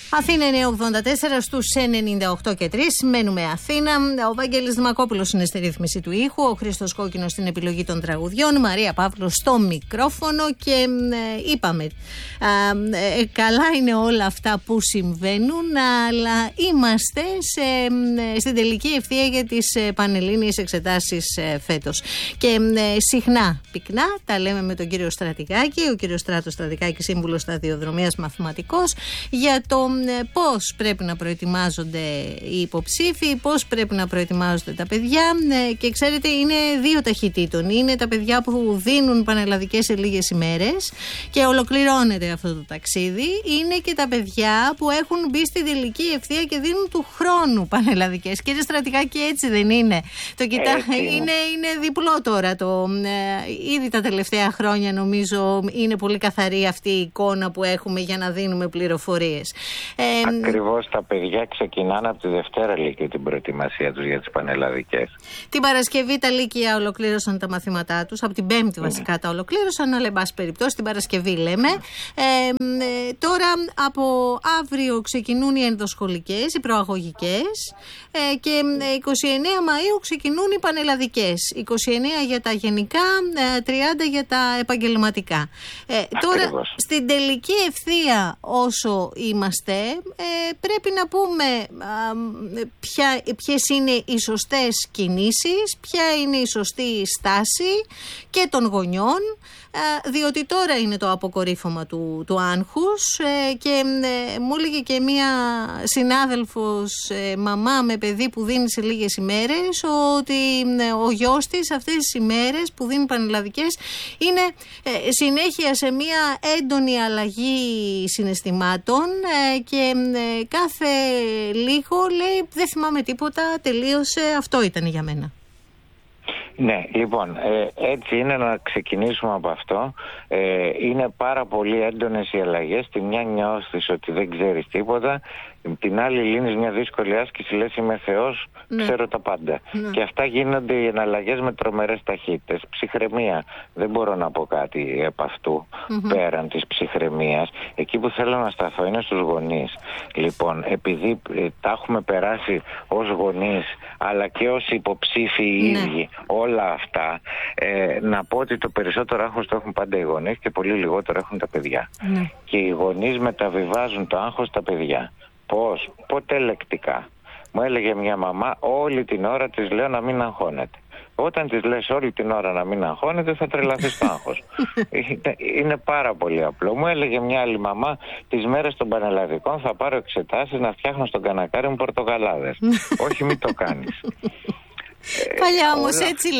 Αθήνα 984 στους 98 και 3. Μένουμε Αθήνα. Ο Βαγγέλης Δημακόπουλος είναι στη ρύθμιση του ήχου. Ο Χρήστος Κόκκινος στην επιλογή των τραγουδιών. Μαρία Παύλος στο μικρόφωνο. Και είπαμε, καλά είναι όλα αυτά που συμβαίνουν, αλλά είμαστε στην τελική ευθεία για τις πανελλήνιες εξετάσεις φέτος. Και συχνά, πυκνά, τα λέμε με τον κύριο Στρατικάκη, ο κύριος Στράτος Στρατικάκη, σύμβουλος σταδιοδρομίας μαθηματικός, για το πώς πρέπει να προετοιμάζονται οι υποψήφοι, πώς πρέπει να προετοιμάζονται τα παιδιά. Και ξέρετε, είναι δύο ταχυτήτων. Είναι τα παιδιά που δίνουν πανελλαδικές σε λίγες ημέρες και ολοκληρώνεται αυτό το ταξίδι. Είναι και τα παιδιά που έχουν μπει στη τελική ευθεία και δίνουν του χρόνου πανελλαδικές. Κύριε Στρατικάκη, έτσι δεν είναι? Το είναι διπλό τώρα. Ήδη τα τελευταία χρόνια νομίζω είναι πολύ καθαρή αυτή η εικόνα που έχουμε για να δίνουμε πληροφορίες. Ακριβώς, τα παιδιά ξεκινάνε από τη Δευτέρα Λύκειο την προετοιμασία τους για τις πανελλαδικές. Την Παρασκευή τα Λύκεια ολοκλήρωσαν τα μαθήματά τους, από την Πέμπτη βασικά τα ολοκλήρωσαν, αλλά εν πάση περιπτώσει την Παρασκευή λέμε. Τώρα από αύριο ξεκινούν οι ενδοσχολικές, οι προαγωγικές, και 29 Μαΐου ξεκινούν οι πανελλαδικές. 29 για τα γενικά, 30 για τα επαγγελματικά. Τώρα στην τελική ευθεία όσο είμαστε, πρέπει να πούμε ποιες είναι οι σωστές κινήσεις, ποια είναι η σωστή στάση και των γονιών, διότι τώρα είναι το αποκορύφωμα του άγχους, και μου έλεγε και μία συνάδελφος, μαμά με παιδί που δίνει σε λίγες ημέρες, ότι ο γιος της αυτές τις ημέρες που δίνει πανελλαδικές είναι συνέχεια σε μία έντονη αλλαγή συναισθημάτων, και κάθε λίγο λέει δεν θυμάμαι τίποτα, τελείωσε, αυτό ήταν για μένα. Ναι, λοιπόν, έτσι είναι, να ξεκινήσουμε από αυτό. Είναι πάρα πολύ έντονες οι αλλαγές. Τη μια νιώθεις ότι δεν ξέρεις τίποτα, την άλλη λύνεις μια δύσκολη άσκηση, λες είμαι Θεός, ξέρω τα πάντα. Και αυτά γίνονται οι εναλλαγές με τρομερές ταχύτητες. Ψυχραιμία, δεν μπορώ να πω κάτι από αυτού πέραν της ψυχραιμίας. Εκεί που θέλω να σταθώ είναι στους γονείς. Λοιπόν, επειδή τα έχουμε περάσει ως γονείς αλλά και ως υποψήφοι οι ίδιοι όλα αυτά, να πω ότι το περισσότερο άγχος το έχουν πάντα οι γονείς και πολύ λιγότερο έχουν τα παιδιά. Και οι γονείς μεταβιβάζουν το άγχος στα παιδιά. Πώς? Ποτέ λεκτικά. Μου έλεγε μια μαμά, όλη την ώρα της λέω να μην αγχώνεται. Όταν της λες όλη την ώρα να μην αγχώνεται, θα τρελαθεί στο άγχος. Είναι πάρα πολύ απλό. Μου έλεγε μια άλλη μαμά, τις μέρες των πανελλαδικών θα πάρω εξετάσεις να φτιάχνω στον κανακάρι μου πορτοκαλάδες. Όχι, μην το κάνεις. Παλιά όμως έτσι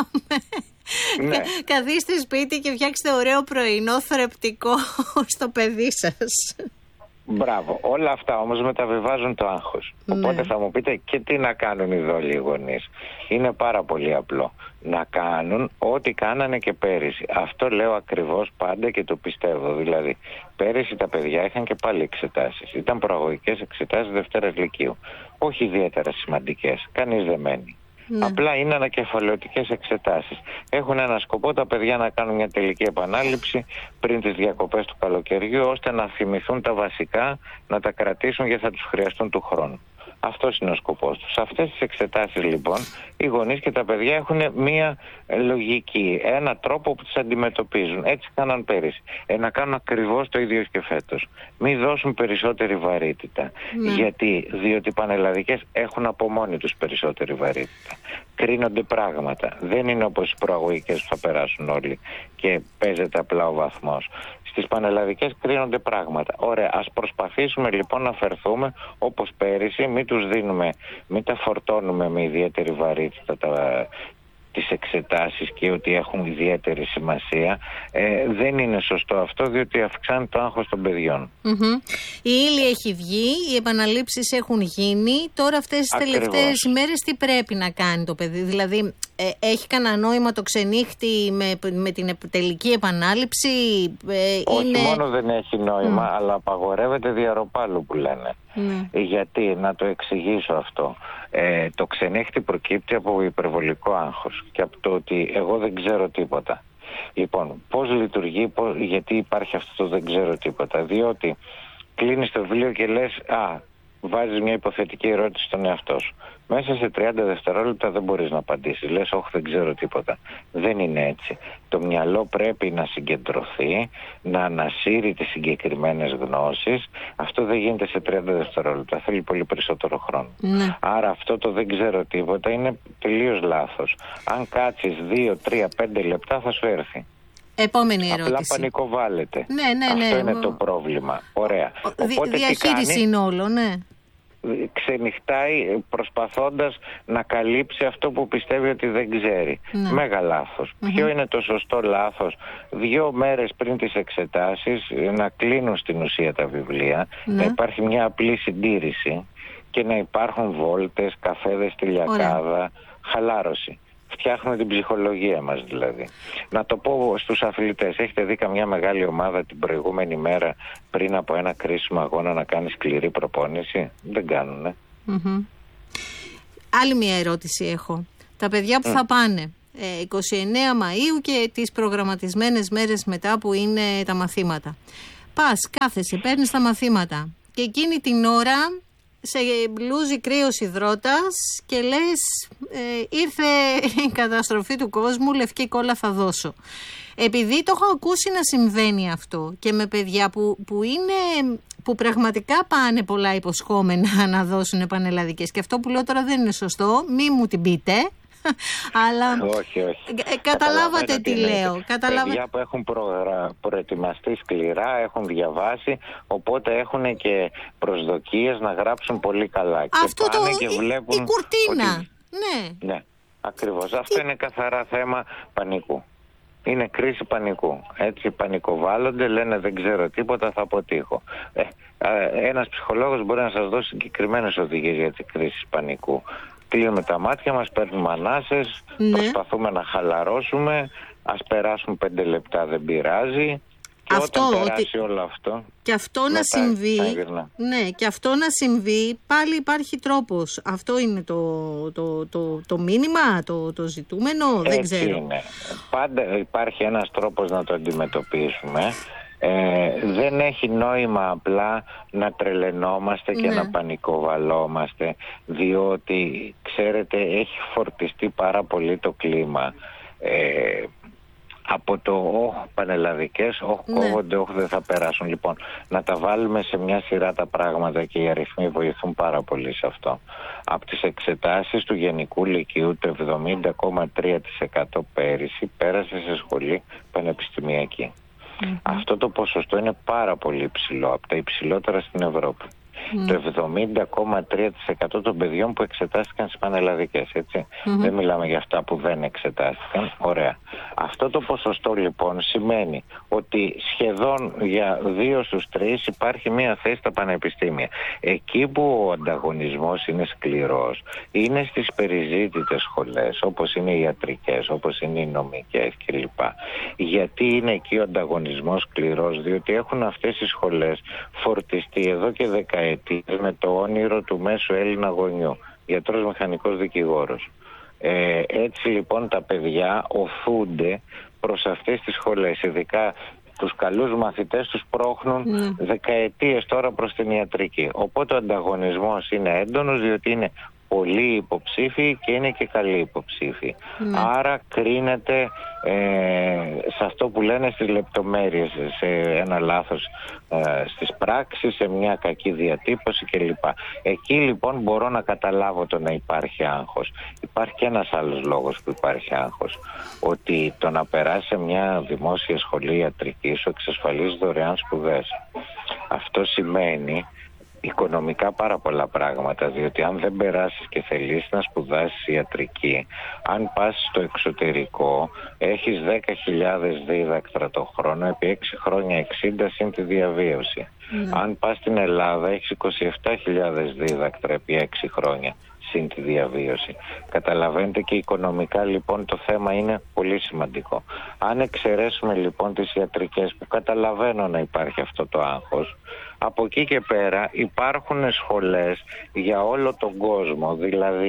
λέγαμε. Καθίστε σπίτι και φτιάξτε ωραίο πρωινό θρεπτικό στο παιδί σας. Μπράβο. Όλα αυτά όμως μεταβιβάζουν το άγχος. Οπότε θα μου πείτε, και τι να κάνουν οι δόλοι γονείς? Είναι πάρα πολύ απλό. Να κάνουν ό,τι κάνανε και πέρυσι. Αυτό λέω ακριβώς πάντα και το πιστεύω. Δηλαδή, πέρυσι τα παιδιά είχαν και πάλι εξετάσεις. Ήταν προαγωγικές εξετάσεις Δευτέρας Λυκείου. Όχι ιδιαίτερα σημαντικές. Κανείς δεν μένει. Απλά είναι ανακεφαλαιωτικές εξετάσεις. Έχουν ένα σκοπό τα παιδιά να κάνουν μια τελική επανάληψη πριν τις διακοπές του καλοκαιριού, ώστε να θυμηθούν τα βασικά, να τα κρατήσουν γιατί θα τους χρειαστούν του χρόνου. Αυτός είναι ο σκοπός τους. Σε αυτές τις εξετάσεις λοιπόν οι γονείς και τα παιδιά έχουν μία λογική, ένα τρόπο που τις αντιμετωπίζουν. Έτσι κάναν πέρυσι. Να κάνουν ακριβώς το ίδιο και φέτος. Μην δώσουν περισσότερη βαρύτητα. Διότι οι πανελλαδικές έχουν από μόνοι τους περισσότερη βαρύτητα. Κρίνονται πράγματα. Δεν είναι όπως οι προαγωγικές που θα περάσουν όλοι και παίζεται απλά ο βαθμός. Στις πανελλαδικές κρίνονται πράγματα. Ωραία, ας προσπαθήσουμε λοιπόν να φερθούμε όπως πέρυσι, μην τα φορτώνουμε με ιδιαίτερη βαρύτητα τις εξετάσεις και ότι έχουν ιδιαίτερη σημασία. Δεν είναι σωστό αυτό, διότι αυξάνει το άγχος των παιδιών. Η ύλη έχει βγει, οι επαναλήψεις έχουν γίνει. Τώρα αυτές τις τελευταίες ημέρες τι πρέπει να κάνει το παιδί? Δηλαδή έχει κανένα νόημα το ξενύχτη με την τελική επανάληψη? Όχι μόνο δεν έχει νόημα, αλλά απαγορεύεται διαρροπάλου που λένε. Γιατί, να το εξηγήσω αυτό. Το ξενύχτη προκύπτει από υπερβολικό άγχος και από το ότι εγώ δεν ξέρω τίποτα. Λοιπόν, πώς λειτουργεί, γιατί υπάρχει αυτό το δεν ξέρω τίποτα? Διότι κλείνεις το βιβλίο και λες, βάζεις μια υποθετική ερώτηση στον εαυτό σου. Μέσα σε 30 δευτερόλεπτα δεν μπορείς να απαντήσεις. Λες, όχι, δεν ξέρω τίποτα. Δεν είναι έτσι. Το μυαλό πρέπει να συγκεντρωθεί, να ανασύρει τις συγκεκριμένες γνώσεις. Αυτό δεν γίνεται σε 30 δευτερόλεπτα. Θέλει πολύ περισσότερο χρόνο. Ναι. Άρα αυτό το δεν ξέρω τίποτα είναι τελείως λάθος. Αν κάτσεις 2, 3, 5 λεπτά θα σου έρθει. Επόμενη ερώτηση. Απλά πανικοβάλλεται. Ναι. Αυτό είναι το πρόβλημα. Ωραία. Οπότε διαχείριση είναι όλο, ναι. Ξενυχτάει προσπαθώντας να καλύψει αυτό που πιστεύει ότι δεν ξέρει. Ναι. Μέγα λάθος. Ποιο είναι το σωστό λάθος? 2 μέρες πριν τις εξετάσεις να κλείνουν στην ουσία τα βιβλία, να υπάρχει μια απλή συντήρηση και να υπάρχουν βόλτες, καφέδες στη λιακάδα, χαλάρωση. Φτιάχνουμε την ψυχολογία μας δηλαδή. Να το πω στους αθλητές, έχετε δει καμιά μεγάλη ομάδα την προηγούμενη μέρα πριν από ένα κρίσιμο αγώνα να κάνει σκληρή προπόνηση? Δεν κάνουνε. Άλλη μια ερώτηση έχω. Τα παιδιά που θα πάνε 29 Μαΐου και τις προγραμματισμένες μέρες μετά που είναι τα μαθήματα. Πας, κάθεσαι, παίρνεις τα μαθήματα και εκείνη την ώρα σε μπλούζει κρύος υδρότας και λες ήρθε η καταστροφή του κόσμου, λευκή κόλλα θα δώσω. Επειδή το έχω ακούσει να συμβαίνει αυτό και με παιδιά που πραγματικά πάνε πολλά υποσχόμενα να δώσουν πανελλαδικές, και αυτό που λέω τώρα δεν είναι σωστό, μη μου την πείτε. Αλλά όχι. Καταλάβατε τι λέω. Παιδιά που έχουν προετοιμαστεί σκληρά, έχουν διαβάσει, οπότε έχουν και προσδοκίες να γράψουν πολύ καλά. Αυτό και πάνε και βλέπουν η κουρτίνα. ότι... Ναι, ακριβώς. Αυτό είναι καθαρά θέμα πανικού. Είναι κρίση πανικού. Έτσι πανικοβάλλονται, λένε δεν ξέρω τίποτα, θα αποτύχω. Ένας ψυχολόγος μπορεί να σας δώσει συγκεκριμένες οδηγίες για την κρίση πανικού. Κλείνουμε τα μάτια μας, παίρνουμε ανάσες, προσπαθούμε να χαλαρώσουμε, ας περάσουν 5 λεπτά, δεν πειράζει. Και αυτό, όταν περάσει όλο αυτό... Και αυτό να συμβεί, και αυτό να συμβεί, πάλι υπάρχει τρόπος. Αυτό είναι το μήνυμα, το ζητούμενο, δεν ξέρω. Είναι. Πάντα υπάρχει ένας τρόπος να το αντιμετωπίσουμε. Δεν έχει νόημα απλά να τρελαινόμαστε και να πανικοβαλόμαστε, διότι ξέρετε έχει φορτιστεί πάρα πολύ το κλίμα από το πανελλαδικές, κόβονται, δεν θα περάσουν. Λοιπόν, να τα βάλουμε σε μια σειρά τα πράγματα και οι αριθμοί βοηθούν πάρα πολύ σε αυτό. Από τις εξετάσεις του Γενικού Λυκείου το 70,3% πέρυσι πέρασε σε σχολή πανεπιστημιακή. Αυτό το ποσοστό είναι πάρα πολύ υψηλό, από τα υψηλότερα στην Ευρώπη. Το 70,3% των παιδιών που εξετάστηκαν στις πανελλαδικές, έτσι. Δεν μιλάμε για αυτά που δεν εξετάστηκαν. Ωραία. Αυτό το ποσοστό λοιπόν σημαίνει ότι σχεδόν για 2 στους 3 υπάρχει μία θέση στα πανεπιστήμια. Εκεί που ο ανταγωνισμός είναι σκληρός είναι στις περιζήτητες σχολές, όπως είναι οι ιατρικές, όπως είναι οι νομικές κλπ. Γιατί είναι εκεί ο ανταγωνισμός σκληρός? Διότι έχουν αυτές οι σχολές φορτιστεί εδώ και δεκαετίες με το όνειρο του μέσου Έλληνα γονιού, γιατρός, μηχανικός, δικηγόρος. Έτσι λοιπόν τα παιδιά οθούνται προς αυτές τις σχολές, ειδικά τους καλούς μαθητές τους πρόχνουν δεκαετίες τώρα προς την ιατρική. Οπότε ο ανταγωνισμός είναι έντονος, διότι είναι πολλοί υποψήφοι και είναι και καλοί υποψήφοι. Άρα κρίνεται σε αυτό που λένε στις λεπτομέρειες, σε ένα λάθος στις πράξεις, σε μια κακή διατύπωση κλπ. Εκεί λοιπόν μπορώ να καταλάβω το να υπάρχει άγχος. Υπάρχει και ένας άλλος λόγος που υπάρχει άγχος, ότι το να περάσει σε μια δημόσια σχολή ιατρική σου εξασφαλίζει δωρεάν σπουδές. Αυτό σημαίνει οικονομικά πάρα πολλά πράγματα, διότι αν δεν περάσεις και θελείς να σπουδάσεις ιατρική, αν πας στο εξωτερικό έχεις 10.000 δίδακτρα το χρόνο, επί 6 χρόνια 60 συν τη διαβίωση. Αν πας στην Ελλάδα έχεις 27.000 δίδακτρα επί 6 χρόνια συν τη διαβίωση. Καταλαβαίνετε, και οικονομικά λοιπόν το θέμα είναι πολύ σημαντικό. Αν εξαιρέσουμε λοιπόν τις ιατρικές, που καταλαβαίνω να υπάρχει αυτό το άγχος, από εκεί και πέρα υπάρχουν σχολές για όλο τον κόσμο. Δηλαδή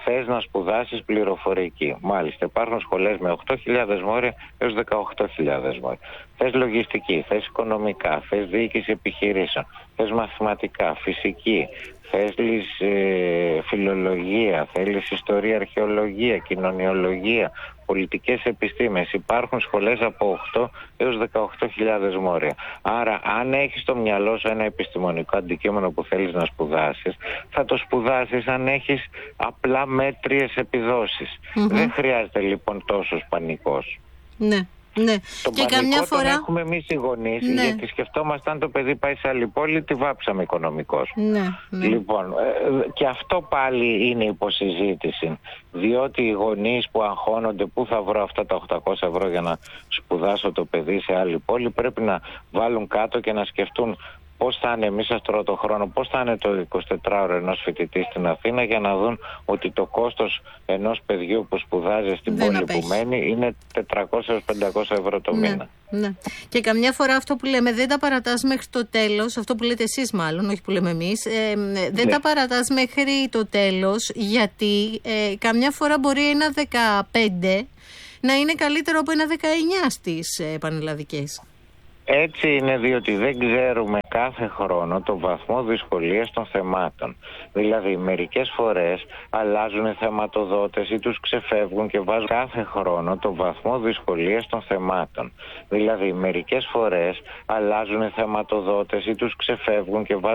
Θες να σπουδάσεις πληροφορική. Μάλιστα, υπάρχουν σχολές με 8.000 μόρια έως 18.000 μόρια. Θες λογιστική, θες οικονομικά, θες διοίκηση επιχειρήσεων, θες μαθηματικά, φυσική, θέλεις φιλολογία, θέλεις ιστορία, αρχαιολογία, κοινωνιολογία, πολιτικές επιστήμες. Υπάρχουν σχολές από 8 έως 18.000 μόρια. Άρα, αν έχεις στο μυαλό σου ένα επιστημονικό αντικείμενο που θέλεις να σπουδάσεις, θα το σπουδάσεις αν έχεις απλά μέτριες επιδόσεις. Δεν χρειάζεται λοιπόν τόσος πανικός. Ναι. Ναι. Τον και πανικό καμιά φορά τον έχουμε εμείς οι γονείς, γιατί σκεφτόμαστε αν το παιδί πάει σε άλλη πόλη, τι βάψαμε οικονομικώς. Ναι. Λοιπόν, και αυτό πάλι είναι υποσυζήτηση, διότι οι γονείς που αγχώνονται πού θα βρω αυτά τα 800 ευρώ για να σπουδάσω το παιδί σε άλλη πόλη, πρέπει να βάλουν κάτω και να σκεφτούν πώς θα είναι, εμείς σας τρώω το χρόνο, πώς θα είναι το 24ωρο ενός φοιτητή στην Αθήνα, για να δουν ότι το κόστος ενός παιδιού που σπουδάζει στην πόλη που μένει είναι 400-500 ευρώ το μήνα. Ναι. Και καμιά φορά αυτό που λέμε δεν τα παρατάς μέχρι το τέλος, αυτό που λέτε εσείς μάλλον, όχι που λέμε εμείς, δεν τα παρατάς μέχρι το τέλος, γιατί καμιά φορά μπορεί ένα 15 να είναι καλύτερο από ένα 19 στις πανελλαδικές. Έτσι είναι, διότι δεν ξέρουμε κάθε χρόνο το βαθμό δυσκολίας των θεμάτων. Δηλαδή μερικές φορές αλλάζουν θεματοδότες ή τους ξεφεύγουν και βάζουν κάθε χρόνο το βαθμό δυσκολίας των θεμάτων. Δηλαδή μερικές φορές αλλάζουν θεματοδότες ή τους ξεφεύγουν και βάζουν